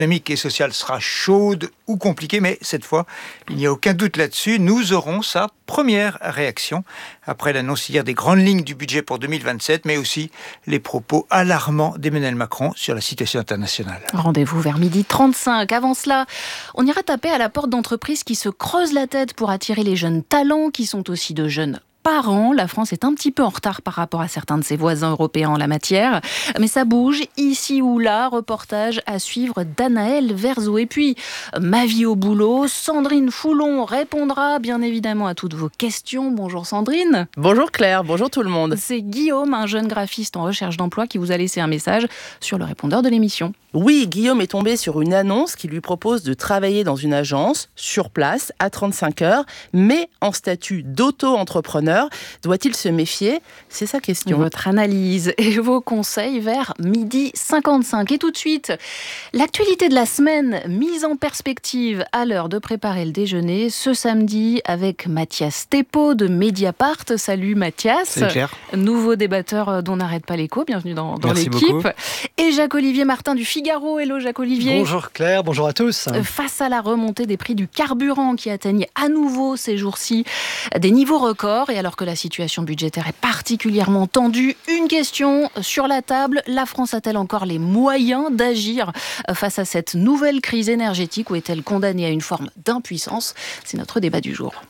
économique et sociale sera chaude ou compliquée, mais cette fois, il n'y a aucun doute là-dessus. Nous aurons sa première réaction après l'annonce hier des grandes lignes du budget pour 2027, mais aussi les propos alarmants d'Emmanuel Macron sur la situation internationale. Rendez-vous vers 12h35. Avant cela, on ira taper à la porte d'entreprises qui se creusent la tête pour attirer les jeunes talents, qui sont aussi de jeunes parents. La France est un petit peu en retard par rapport à certains de ses voisins européens en la matière. Mais ça bouge, ici ou là. Reportage à suivre d'Anaël Verzo. Et puis, ma vie au boulot, Sandrine Foulon répondra bien évidemment à toutes vos questions. Bonjour Sandrine. Bonjour Claire, bonjour tout le monde. C'est Guillaume, un jeune graphiste en recherche d'emploi, qui vous a laissé un message sur le répondeur de l'émission. Oui, Guillaume est tombé sur une annonce qui lui propose de travailler dans une agence, sur place, à 35 heures, mais en statut d'auto-entrepreneur. Doit-il se méfier ? C'est sa question. Votre analyse et vos conseils vers 12h55. Et tout de suite, l'actualité de la semaine mise en perspective à l'heure de préparer le déjeuner ce samedi avec Mathias Thépaut de Mediapart. Salut Mathias. Salut Claire. Nouveau débatteur dont n'arrête pas l'écho. Bienvenue dans Merci l'équipe. Beaucoup. Et Jacques-Olivier Martin du Figaro. Hello Jacques-Olivier. Bonjour Claire, bonjour à tous. Face à la remontée des prix du carburant qui atteignent à nouveau ces jours-ci des niveaux records, et alors que la situation budgétaire est particulièrement tendue, une question sur la table: la France a-t-elle encore les moyens d'agir face à cette nouvelle crise énergétique, ou est-elle condamnée à une forme d'impuissance ? C'est notre débat du jour.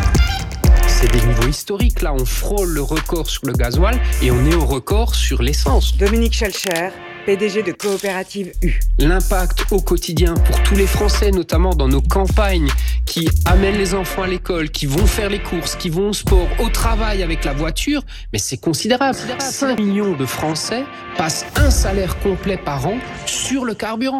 C'est des niveaux historiques, là on frôle le record sur le gasoil et on est au record sur l'essence. Dominique Schelcher, PDG de Coopérative U. L'impact au quotidien pour tous les Français, notamment dans nos campagnes, qui amènent les enfants à l'école, qui vont faire les courses, qui vont au sport, au travail avec la voiture, mais c'est considérable. 5 millions de Français passent un salaire complet par an sur le carburant.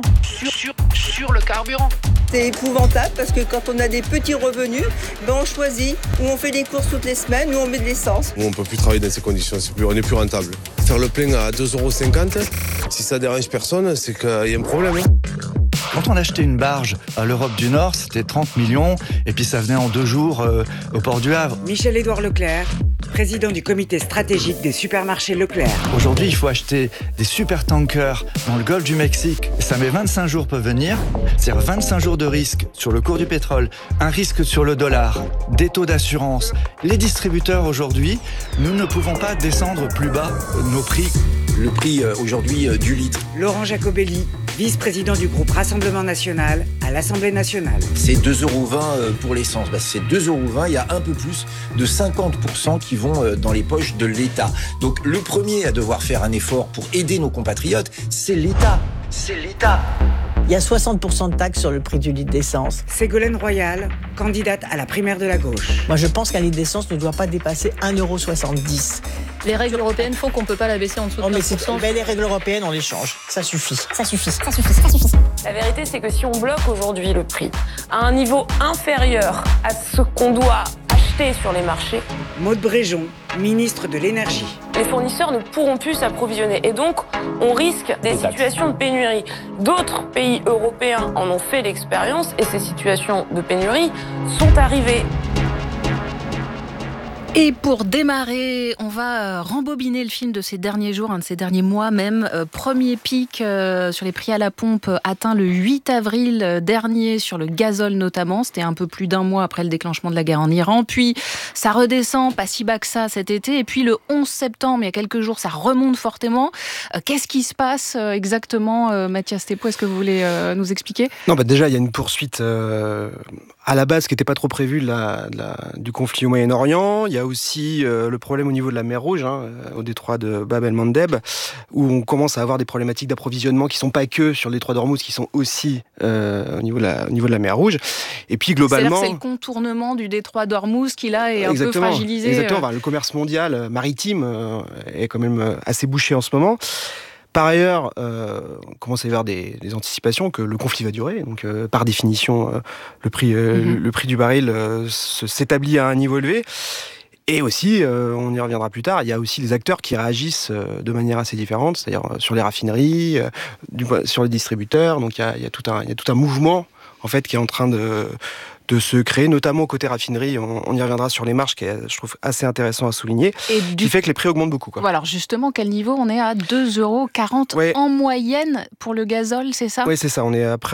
Sur le carburant. C'est épouvantable parce que quand on a des petits revenus, on choisit où on fait des courses toutes les semaines, où on met de l'essence. On ne peut plus travailler dans ces conditions, on n'est plus rentable. Faire le plein à 2,50 €, si ça dérange personne, c'est qu'il y a un problème. Quand on achetait une barge à l'Europe du Nord, c'était 30 millions, et puis ça venait en 2 jours au port du Havre. Michel-Édouard Leclerc, président du comité stratégique des supermarchés Leclerc. Aujourd'hui, il faut acheter des super tankers dans le golfe du Mexique. Ça met 25 jours pour venir, c'est-à-dire 25 jours de risque sur le cours du pétrole, un risque sur le dollar, des taux d'assurance. Les distributeurs aujourd'hui, nous ne pouvons pas descendre plus bas nos prix. Le prix aujourd'hui du litre. Laurent Jacobelli, vice-président du groupe Rassemblement National à l'Assemblée nationale. C'est 2,20 € pour l'essence. C'est 2,20 €, il y a un peu plus de 50% qui vont dans les poches de l'État. Donc le premier à devoir faire un effort pour aider nos compatriotes, c'est l'État. C'est l'État. Il y a 60% de taxes sur le prix du litre d'essence. Ségolène Royal, candidate à la primaire de la gauche. Moi, je pense qu'un litre d'essence ne doit pas dépasser 1,70 €. Les règles européennes font qu'on ne peut pas la baisser en dessous de 15%. Mais les règles européennes, on les change. Ça suffit. La vérité, c'est que si on bloque aujourd'hui le prix à un niveau inférieur à ce qu'on doit acheter sur les marchés, Maude Bréjon, ministre de l'Énergie. les fournisseurs ne pourront plus s'approvisionner. Et donc, on risque des situations de pénurie. D'autres pays européens en ont fait l'expérience et ces situations de pénurie sont arrivées. Et pour démarrer, on va rembobiner le film de ces derniers jours, de ces derniers mois même. Premier pic sur les prix à la pompe atteint le 8 avril dernier sur le gazole notamment. C'était un peu plus d'un mois après le déclenchement de la guerre en Iran. Puis ça redescend, pas si bas que ça cet été. Et puis le 11 septembre, il y a quelques jours, ça remonte fortement. Qu'est-ce qui se passe exactement, Mathias Thépaut? Est-ce que vous voulez nous expliquer? Non, déjà, il y a une poursuite à la base qui n'était pas trop prévue du conflit au Moyen-Orient. Il y a aussi le problème au niveau de la mer Rouge, au détroit de Bab el-Mandeb, où on commence à avoir des problématiques d'approvisionnement qui ne sont pas que sur le détroit d'Ormuz, qui sont aussi au niveau de la mer Rouge. Et puis globalement... C'est-à-dire que c'est le contournement du détroit d'Ormuz qui là est un peu fragilisé. Exactement, le commerce mondial maritime est quand même assez bouché en ce moment. Par ailleurs, on commence à y avoir des anticipations que le conflit va durer. Donc, par définition, le prix du baril s'établit à un niveau élevé. Et aussi, on y reviendra plus tard, il y a aussi des acteurs qui réagissent de manière assez différente, c'est-à-dire sur les raffineries, sur les distributeurs. Donc, il y a tout un mouvement en fait qui est en train de de se créer, notamment côté raffinerie. On y reviendra sur les marges, qui est, je trouve, assez intéressant à souligner, qui fait que les prix augmentent beaucoup. Alors justement, quel niveau? On est à 2,40 € en moyenne pour le gazole, c'est ça? Oui, c'est ça. On est à